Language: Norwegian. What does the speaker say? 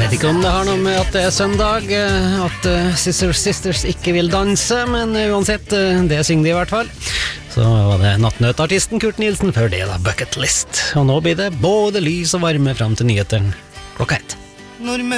vet ikke om det har noe med at det er søndag, at Sisters ikke vil danse, men uansett, det synger de i hvert fall. Så var det nattnøtartisten Kurt Nielsen, før det da Bucket List. Og nå blir det både lys og varme frem til nyheteren klokka 1.